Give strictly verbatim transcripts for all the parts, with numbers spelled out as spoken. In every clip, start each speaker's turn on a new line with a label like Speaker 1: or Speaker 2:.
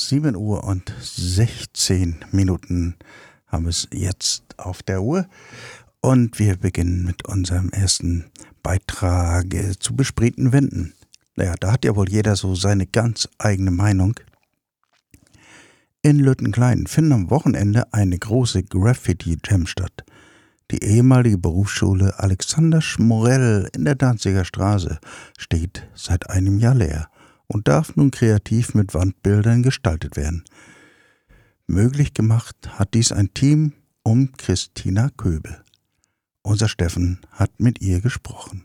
Speaker 1: sieben Uhr und sechzehn Minuten haben wir es jetzt auf der Uhr. Und wir beginnen mit unserem ersten Beitrag äh, zu bespritzten Wänden. Naja, da hat ja wohl jeder so seine ganz eigene Meinung. In Lüttenklein findet am Wochenende eine große Graffiti-Jam statt. Die ehemalige Berufsschule Alexander Schmorell in der Danziger Straße steht seit einem Jahr leer und darf nun kreativ mit Wandbildern gestaltet werden. Möglich gemacht hat dies ein Team um Christina Köbel. Unser Steffen hat mit ihr gesprochen.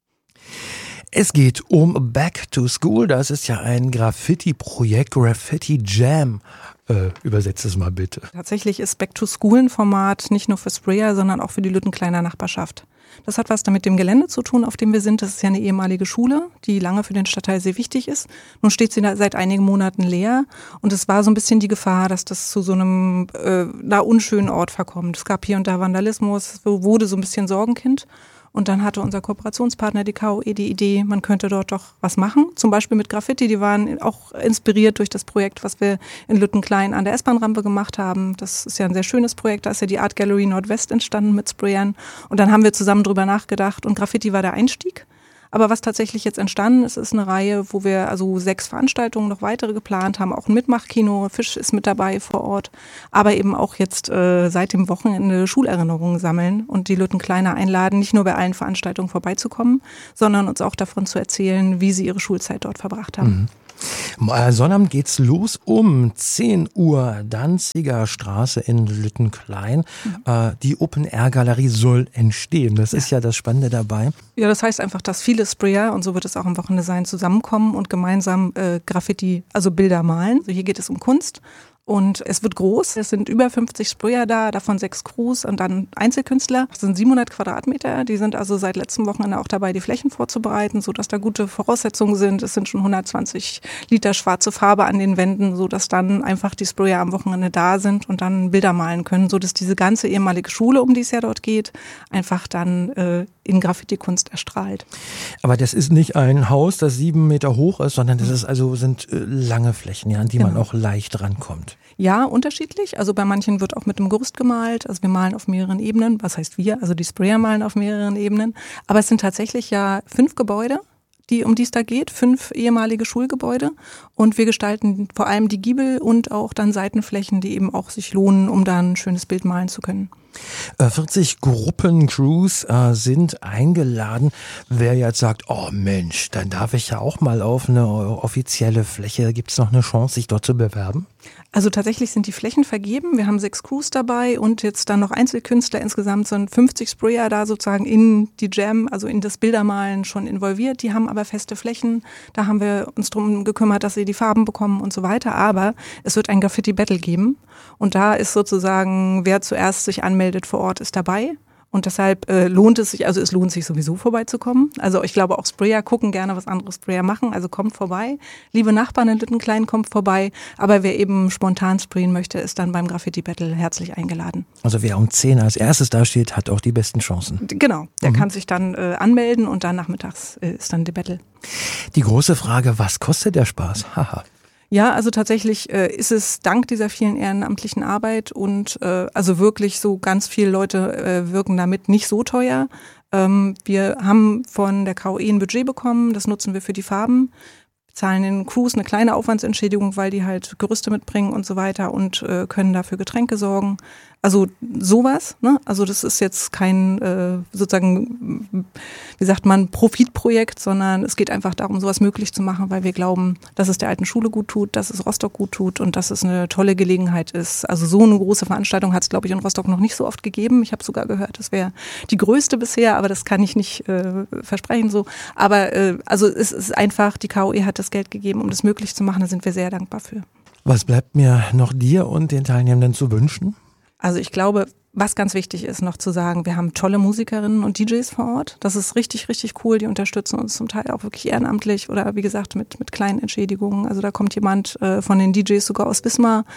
Speaker 2: Es geht um Back to School. Das ist ja ein Graffiti-Projekt, Graffiti Jam. Äh, übersetze es mal bitte.
Speaker 3: Tatsächlich ist Back to School ein Format nicht nur für Sprayer, sondern auch für die Lüttenkleiner Nachbarschaft. Das hat was damit dem Gelände zu tun, auf dem wir sind. Das ist ja eine ehemalige Schule, die lange für den Stadtteil sehr wichtig ist. Nun steht sie seit einigen Monaten leer und es war so ein bisschen die Gefahr, dass das zu so einem äh, na, unschönen Ort verkommt. Es gab hier und da Vandalismus, wurde so ein bisschen Sorgenkind. Und dann hatte unser Kooperationspartner, die K O E, die Idee, man könnte dort doch was machen. Zum Beispiel mit Graffiti. Die waren auch inspiriert durch das Projekt, was wir in Lüttenklein an der S-Bahn-Rampe gemacht haben. Das ist ja ein sehr schönes Projekt. Da ist ja die Art Gallery Nordwest entstanden mit Sprayern. Und dann haben wir zusammen drüber nachgedacht. Und Graffiti war der Einstieg. Aber was tatsächlich jetzt entstanden ist, ist eine Reihe, wo wir also sechs Veranstaltungen, noch weitere geplant haben. Auch ein Mitmachkino, Fisch ist mit dabei vor Ort. Aber eben auch jetzt äh, seit dem Wochenende Schulerinnerungen sammeln und die Lüttenkleiner einladen, nicht nur bei allen Veranstaltungen vorbeizukommen, sondern uns auch davon zu erzählen, wie sie ihre Schulzeit dort verbracht haben.
Speaker 2: Mhm. Sonnabend geht's los um zehn Uhr, Danziger Straße in Lüttenklein. Mhm. Äh, die Open-Air-Galerie soll entstehen. Das ja. ist ja das Spannende dabei.
Speaker 3: Ja, das heißt einfach, dass viele Sprayer, und so wird es auch am Wochenende sein, zusammenkommen und gemeinsam äh, Graffiti, also Bilder malen. Also hier geht es um Kunst. Und es wird groß. Es sind über fünfzig Sprayer da, davon sechs Crews und dann Einzelkünstler. Das sind siebenhundert Quadratmeter. Die sind also seit letztem Wochenende auch dabei, die Flächen vorzubereiten, sodass da gute Voraussetzungen sind. Es sind schon hundertzwanzig Liter schwarze Farbe an den Wänden, sodass dann einfach die Sprayer am Wochenende da sind und dann Bilder malen können, sodass diese ganze ehemalige Schule, um die es ja dort geht, einfach dann äh, in Graffiti-Kunst erstrahlt.
Speaker 2: Aber das ist nicht ein Haus, das sieben Meter hoch ist, sondern das ist also sind äh, lange Flächen, ja, an die genau. man auch leicht rankommt.
Speaker 3: Ja, unterschiedlich. Also bei manchen wird auch mit einem Gerüst gemalt. Also wir malen auf mehreren Ebenen. Was heißt wir? Also die Sprayer malen auf mehreren Ebenen. Aber es sind tatsächlich ja fünf Gebäude, die, um die es da geht. Fünf ehemalige Schulgebäude. Und wir gestalten vor allem die Giebel und auch dann Seitenflächen, die eben auch sich lohnen, um da ein schönes Bild malen zu können.
Speaker 2: vierzig Gruppen, Crews äh, sind eingeladen. Wer jetzt sagt, oh Mensch, dann darf ich ja auch mal auf eine offizielle Fläche. Gibt es noch eine Chance, sich dort zu bewerben?
Speaker 3: Also tatsächlich sind die Flächen vergeben. Wir haben sechs Crews dabei und jetzt dann noch Einzelkünstler. Insgesamt sind fünfzig Sprayer da sozusagen in die Jam, also in das Bildermalen schon involviert. Die haben aber feste Flächen. Da haben wir uns drum gekümmert, dass sie die Farben bekommen und so weiter. Aber es wird ein Graffiti-Battle geben. Und da ist sozusagen, wer zuerst sich anmeldet vor Ort, ist dabei. Und deshalb äh, lohnt es sich, also es lohnt sich sowieso vorbeizukommen. Also ich glaube auch Sprayer gucken gerne, was andere Sprayer machen. Also kommt vorbei. Liebe Nachbarn in Lüttenklein, kommt vorbei. Aber wer eben spontan sprayen möchte, ist dann beim Graffiti-Battle herzlich eingeladen.
Speaker 2: Also wer um zehn als erstes dasteht, hat auch die besten Chancen.
Speaker 3: Genau, der
Speaker 2: mhm.
Speaker 3: kann sich dann äh, anmelden und dann nachmittags äh, ist dann die Battle.
Speaker 2: Die große Frage, was kostet der Spaß? Haha.
Speaker 3: Ja, also tatsächlich äh, ist es dank dieser vielen ehrenamtlichen Arbeit und äh, also wirklich so ganz viele Leute äh, wirken damit nicht so teuer. Ähm, wir haben von der K O E ein Budget bekommen, das nutzen wir für die Farben. Zahlen den Crews eine kleine Aufwandsentschädigung, weil die halt Gerüste mitbringen und so weiter und äh, können dafür Getränke sorgen. Also sowas, ne? Also das ist jetzt kein äh, sozusagen, wie sagt man, Profitprojekt, sondern es geht einfach darum, sowas möglich zu machen, weil wir glauben, dass es der alten Schule gut tut, dass es Rostock gut tut und dass es eine tolle Gelegenheit ist. Also so eine große Veranstaltung hat es, glaube ich, in Rostock noch nicht so oft gegeben. Ich habe sogar gehört, das wäre die größte bisher, aber das kann ich nicht äh, versprechen so. Aber äh, also es ist einfach, die K O E hat das Geld gegeben, um das möglich zu machen. Da sind wir sehr dankbar für.
Speaker 2: Was bleibt mir noch dir und den Teilnehmenden zu wünschen?
Speaker 3: Also ich glaube, was ganz wichtig ist noch zu sagen, wir haben tolle Musikerinnen und D Js vor Ort. Das ist richtig, richtig cool. Die unterstützen uns zum Teil auch wirklich ehrenamtlich oder wie gesagt mit mit kleinen Entschädigungen. Also da kommt jemand äh, von den D Js sogar aus Wismar,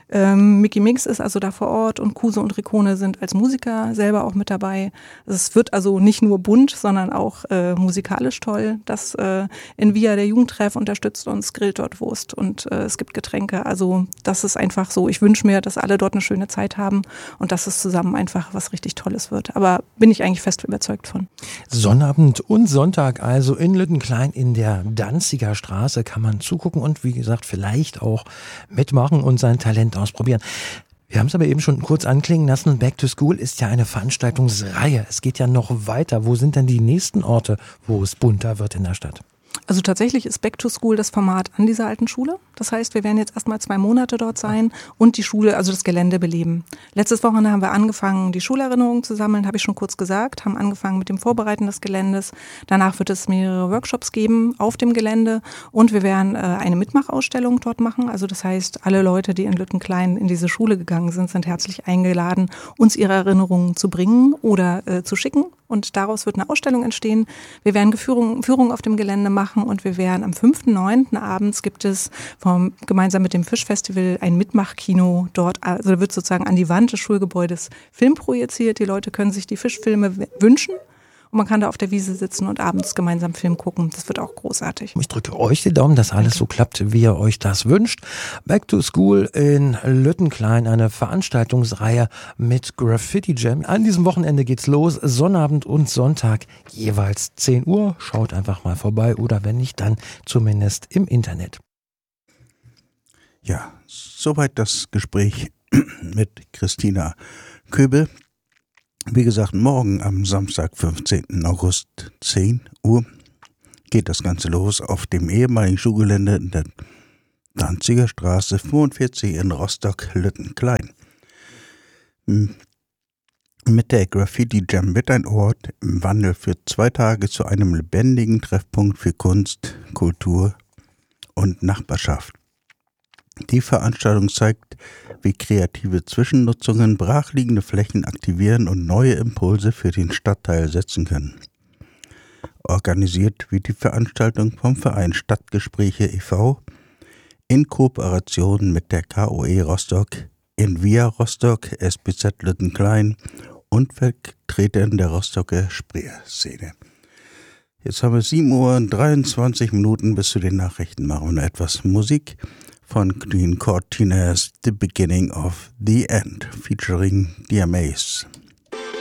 Speaker 3: Ähm, Mickey Mix ist also da vor Ort und Kuse und Rikone sind als Musiker selber auch mit dabei. Es wird also nicht nur bunt, sondern auch äh, musikalisch toll. Das äh, Envia, der Jugendtreff, unterstützt uns, grillt dort Wurst und äh, es gibt Getränke. Also das ist einfach so. Ich wünsche mir, dass alle dort eine schöne Zeit haben und dass es zusammen einfach was richtig Tolles wird. Aber bin ich eigentlich fest überzeugt von.
Speaker 2: Sonnabend und Sonntag also in Lüttenklein in der Danziger Straße kann man zugucken und wie gesagt vielleicht auch mitmachen und sein Talent ausprobieren. Wir haben es aber eben schon kurz anklingen lassen. Back to School ist ja eine Veranstaltungsreihe. Es geht ja noch weiter. Wo sind denn die nächsten Orte, wo es bunter wird in der Stadt?
Speaker 3: Also tatsächlich ist Back to School das Format an dieser alten Schule. Das heißt, wir werden jetzt erstmal zwei Monate dort sein und die Schule, also das Gelände beleben. Letztes Wochenende haben wir angefangen, die Schulerinnerungen zu sammeln, habe ich schon kurz gesagt, haben angefangen mit dem Vorbereiten des Geländes. Danach wird es mehrere Workshops geben auf dem Gelände und wir werden äh, eine Mitmachausstellung dort machen. Also das heißt, alle Leute, die in Lüttenklein in diese Schule gegangen sind, sind herzlich eingeladen, uns ihre Erinnerungen zu bringen oder äh, zu schicken. Und daraus wird eine Ausstellung entstehen. Wir werden Führungen Führung auf dem Gelände machen und wir werden am fünften neunten abends gibt es vom, gemeinsam mit dem Fischfestival ein Mitmachkino dort. Also da wird sozusagen an die Wand des Schulgebäudes Film projiziert. Die Leute können sich die Fischfilme w- wünschen. Und man kann da auf der Wiese sitzen und abends gemeinsam Film gucken. Das wird auch großartig.
Speaker 2: Ich drücke euch die Daumen, dass alles so klappt, wie ihr euch das wünscht. Back to School in Lüttenklein, eine Veranstaltungsreihe mit Graffiti Jam. An diesem Wochenende geht's los, Sonnabend und Sonntag, jeweils zehn Uhr. Schaut einfach mal vorbei oder wenn nicht, dann zumindest im Internet.
Speaker 1: Ja, soweit das Gespräch mit Christina Köbel. Wie gesagt, morgen am Samstag, fünfzehnten August, zehn Uhr, geht das Ganze los auf dem ehemaligen Schulgelände in der Danziger Straße fünfundvierzig in Rostock-Lüttenklein. Mit der Graffiti Jam wird ein Ort im Wandel für zwei Tage zu einem lebendigen Treffpunkt für Kunst, Kultur und Nachbarschaft. Die Veranstaltung zeigt, wie kreative Zwischennutzungen brachliegende Flächen aktivieren und neue Impulse für den Stadtteil setzen können. Organisiert wird die Veranstaltung vom Verein Stadtgespräche e V in Kooperation mit der K O E Rostock, Envia Rostock, S B Z Lüttenklein und Vertretern der Rostocker Spreer-Szene. Jetzt haben wir sieben Uhr und dreiundzwanzig Minuten bis zu den Nachrichten. Machen wir noch etwas Musik von Queen Cortinas The Beginning of the End featuring The Amaze.